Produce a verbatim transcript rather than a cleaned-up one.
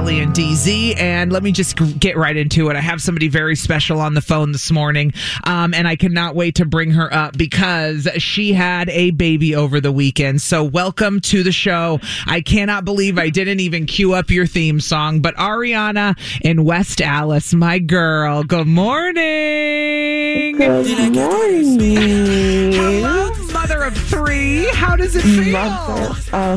Allie and D Z. And let me just get right into it. I have somebody very special on the phone this morning, um, and I cannot wait to bring her up because she had a baby over the weekend. So welcome to the show. I cannot believe I didn't even cue up your theme song, but Ariana in West Allis, my girl. Good morning. Good morning. Hello, mother of three. How does it feel? Mother of